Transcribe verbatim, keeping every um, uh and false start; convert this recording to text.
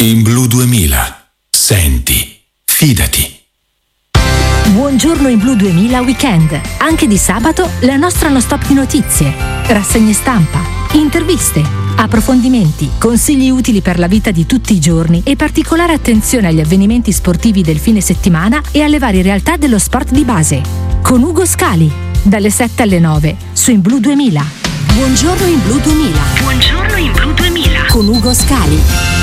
In Blu duemila. Senti, fidati. Buongiorno in Blu duemila Weekend. Anche di sabato la nostra non stop di notizie, rassegne stampa, interviste, approfondimenti, consigli utili per la vita di tutti i giorni e particolare attenzione agli avvenimenti sportivi del fine settimana e alle varie realtà dello sport di base. Con Ugo Scali, dalle sette alle nove, su In Blu duemila. Buongiorno in Blu duemila. Buongiorno in Blu duemila. Con Ugo Scali.